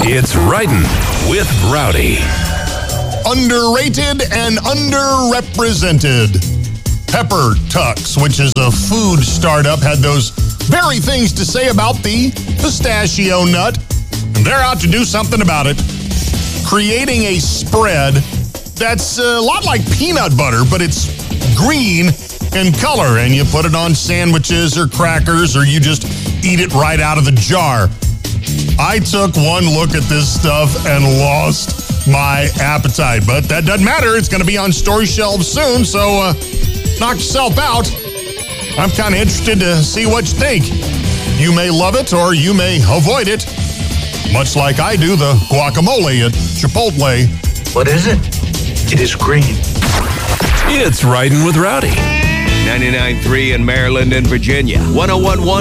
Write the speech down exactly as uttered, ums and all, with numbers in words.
It's Writing with Rowdy. Underrated and underrepresented. Pepper Tux, which is a food startup, had those very things to say about the pistachio nut. And they're out to do something about it. Creating a spread that's a lot like peanut butter, but it's green in color. And you put it on sandwiches or crackers, or you just eat it right out of the jar. I took one look at this stuff and lost my appetite. But that doesn't matter. It's going to be on store shelves soon, so uh, knock yourself out. I'm kind of interested to see what you think. You may love it or you may avoid it, much like I do the guacamole at Chipotle. What is it? It is green. It's Writing with Rowdy. ninety-nine point three in Maryland and Virginia. one oh one point one